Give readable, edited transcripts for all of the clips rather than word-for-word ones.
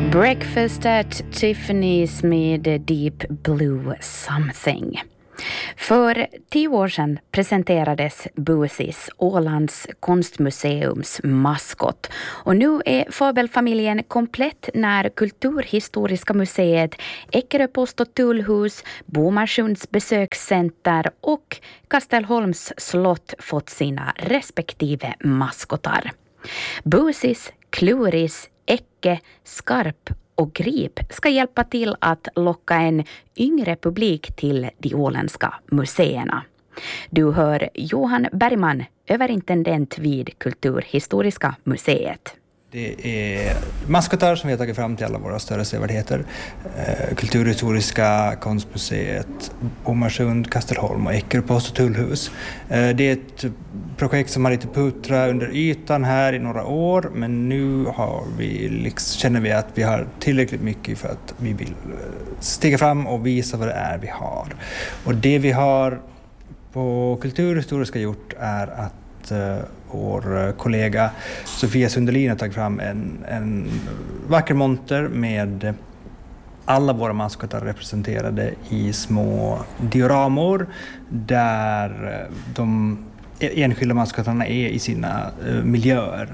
Breakfast at Tiffany's med Deep Blue Something. För 10 år sedan presenterades Busis, Ålands konstmuseums maskot. Och nu är fabelfamiljen komplett när Kulturhistoriska museet, Eckeröpost och tullhus, Bomarsunds besökscenter och Kastelholms slott fått sina respektive maskotar. Busis, Kluris, Ecke, Skarp och Grip ska hjälpa till att locka en yngre publik till de åländska museerna. Du hör Johan Bergman, överintendent vid Kulturhistoriska museet. Det är maskotar som vi har tagit fram till alla våra större sevärdheter. Kulturhistoriska, konstmuseet, Bomarsund, Kastelholm och Eckeröpost och tullhus. Det är ett projekt som har lite puttrat under ytan här i några år, men nu känner vi att vi har tillräckligt mycket för att vi vill stiga fram och visa vad det är vi har. Och det vi har på Kulturhistoriska gjort är att vår kollega Sofia Sundelin har tagit fram en vacker monter med alla våra maskotar representerade i små dioramor där de enskilda maskotarna är i sina miljöer.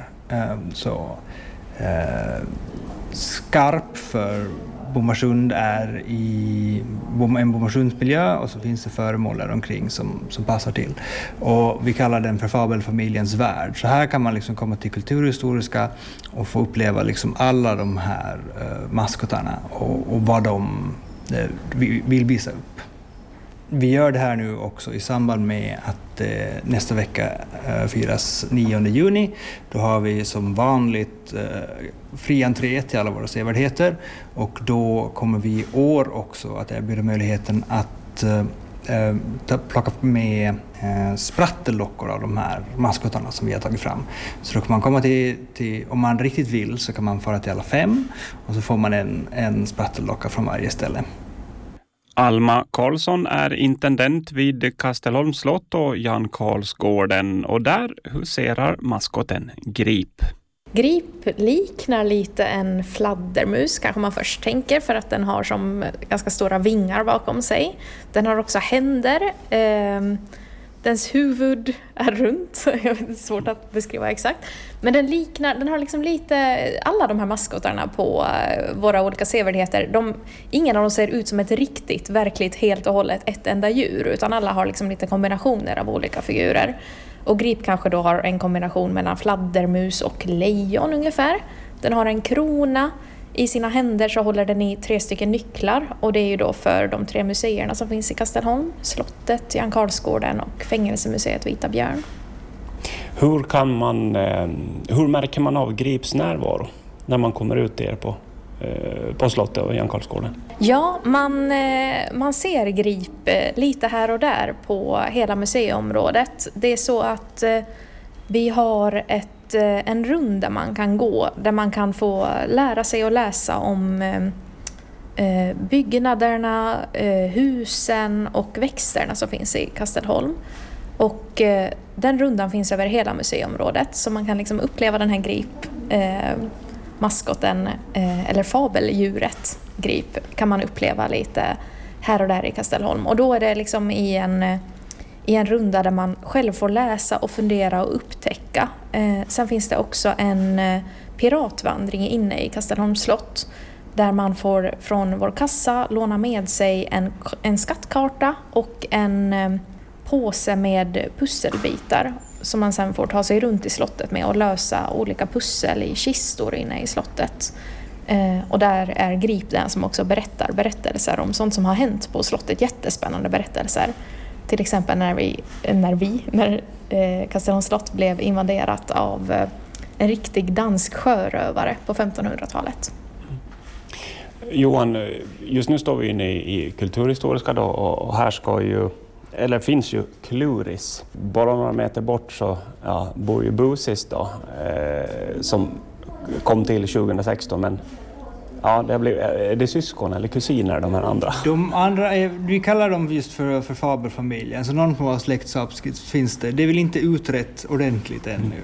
Skarp för Bomarsund är i en Bomarsundsmiljö och så finns det föremål där omkring som passar till. Och vi kallar den för fabelfamiljens värld. Så här kan man liksom komma till Kulturhistoriska och få uppleva liksom alla de här maskotarna och vad de vill visa upp. Vi gör det här nu också i samband med att nästa vecka firas 9 juni. Då har vi som vanligt fri entré till alla våra sevärdheter. Och då kommer vi i år också att erbjuda möjligheten att plocka med sprattellockor av de här maskotarna som vi har tagit fram. Så då kan man komma till, om man riktigt vill så kan man fara till alla 5 och så får man en sprattellocka från varje ställe. Alma Karlsson är intendent vid Kastelholms slott och Jan Karlsgården, och där huserar maskoten Grip. Grip liknar lite en fladdermus kanske man först tänker, för att den har som ganska stora vingar bakom sig. Den har också händer. Dens huvud är runt, jag vet, det är svårt att beskriva exakt. Men den har liksom lite, alla de här maskotarna på våra olika sevärdheter, ingen av dem ser ut som ett riktigt, verkligt, helt och hållet ett enda djur, utan alla har liksom lite kombinationer av olika figurer. Och Grip kanske då har en kombination mellan fladdermus och lejon ungefär. Den har en krona. I sina händer så håller den i 3 stycken nycklar, och det är ju då för de 3 museerna som finns i Kastelholm, slottet, Jan Karlsgården och fängelsemuseet Vita Björn. Hur märker man av Grips närvaro när man kommer ut där på slottet och Jan Karlsgården? Ja, man ser Grip lite här och där på hela museiområdet. Det är så att vi har en rund där man kan gå, där man kan få lära sig att läsa om byggnaderna, husen och växterna som finns i Kastelholm. Och den rundan finns över hela museiområdet, så man kan liksom uppleva den här Grip, maskoten eller fabeldjuret Grip kan man uppleva lite här och där i Kastelholm. Och då är det liksom i en runda där man själv får läsa och fundera och upptäcka. Sen finns det också en piratvandring inne i Kastelholms slott, där man får från vår kassa låna med sig en skattkarta och en påse med pusselbitar som man sen får ta sig runt i slottet med och lösa olika pussel i kistor inne i slottet. Och där är Grip den som också berättar berättelser om sånt som har hänt på slottet, jättespännande berättelser. Till exempel när Kastelholms slott blev invaderat av en riktig dansk sjörövare på 1500-talet. Johan, just nu står vi inne i Kulturhistoriska då, och här finns ju Kluris. Bara några meter bort så bor ju Busis då, som kom till 2016, men Ja, är det syskon eller kusiner de här andra? De andra vi kallar dem just för fabelfamiljen. Så någon form av släktskap finns det. Det är väl inte utrett ordentligt ännu.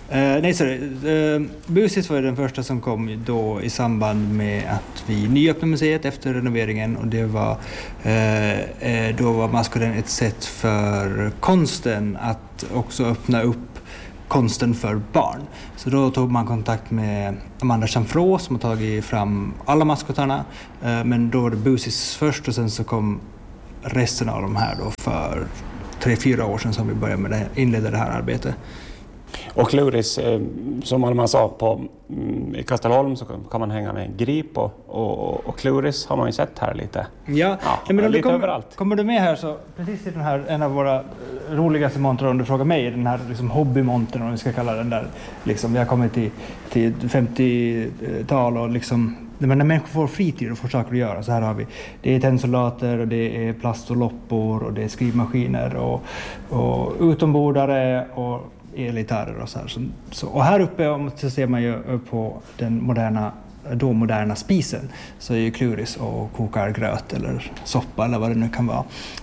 Busis var den första som kom då i samband med att vi nyöppnade museet efter renoveringen. Och det var, då var maskoten ett sätt för konsten att också öppna upp konsten för barn. Så då tog man kontakt med Amanda Chanfraux som har tagit fram alla maskotarna. Men då var det Busis först och sen så kom resten av de här då för 3-4 år sedan som vi började med inledde det här arbetet. Och Kluris, som man sa i Kastelholm så kan man hänga med en grip och Kluris har man ju sett här lite. Ja men om lite överallt. Kommer du med här så precis i den här en av våra roligaste montrar om du frågar mig, den här liksom hobbymontern om vi ska kalla den där liksom vi har kommit till 50-tal och liksom men när människor får fritid och får saker att göra så här har vi det är tennsoldater och det är plast och loppor och det är skrivmaskiner och utombordare och elgitarrer och så här. Så, och här uppe så ser man ju på den moderna spisen så är ju Kluris och kokar gröt eller soppa eller vad det nu kan vara.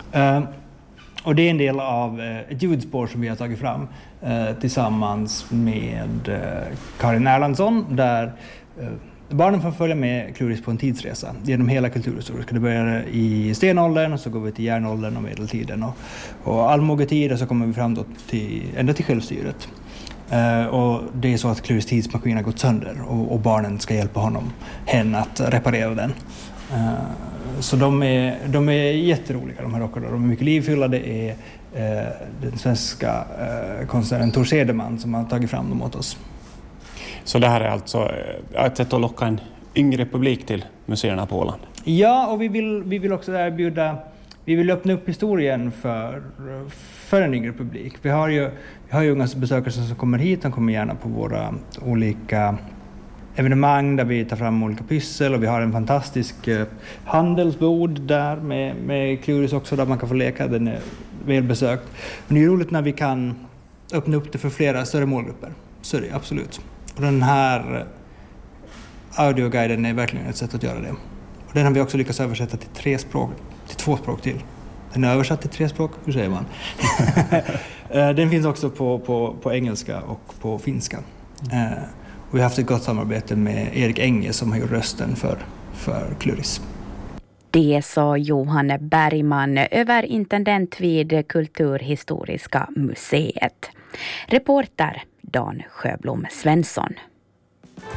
Och det är en del av ett ljudspår som vi har tagit fram tillsammans med Karin Erlandsson där barnen får följa med Kluris på en tidsresa genom hela kulturhistorien. Det börjar i stenåldern och så går vi till järnåldern och medeltiden och allmogetid och så kommer vi fram då ända till självstyret. Och det är så att Kluris tidsmaskin har gått sönder och barnen ska hjälpa hen att reparera den. Så de är jätteroliga de här rockarna. De är mycket livfulla. Det är den svenska konstnären Tor Cederman som har tagit fram dem åt oss. Så det här är alltså ett sätt att locka en yngre publik till museerna på Åland? Ja, och vi vill också erbjuda, vi vill öppna upp historien för en yngre publik. Vi har ju unga besökare som kommer hit, de kommer gärna på våra olika evenemang där vi tar fram olika pyssel och vi har en fantastisk handelsbord där med Kluris också där man kan få leka, den är välbesökt. Men det är roligt när vi kan öppna upp det för flera större målgrupper, så är det absolut. Och den här audioguiden är verkligen ett sätt att göra det. Och den har vi också lyckats översätta till 2 språk till. Den är översatt till 3 språk, hur säger man? Den finns också på engelska och på finska. Och vi har haft ett gott samarbete med Erik Enge som har gjort rösten för Kluris. Det sa Johan Bergman, överintendent vid Kulturhistoriska museet. Reporter Dan Sjöblom Svensson.